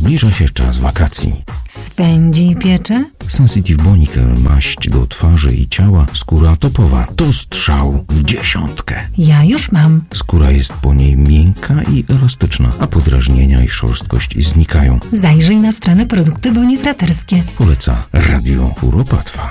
Zbliża się czas wakacji. Swędzi i piecze? Sensitive Bonical, maść do twarzy i ciała, skóra topowa. To strzał w 10. Ja już mam. Skóra jest po niej miękka i elastyczna, a podrażnienia i szorstkość znikają. Zajrzyj na stronę Produkty Bonifraterskie. Poleca Radio Kuropatwa.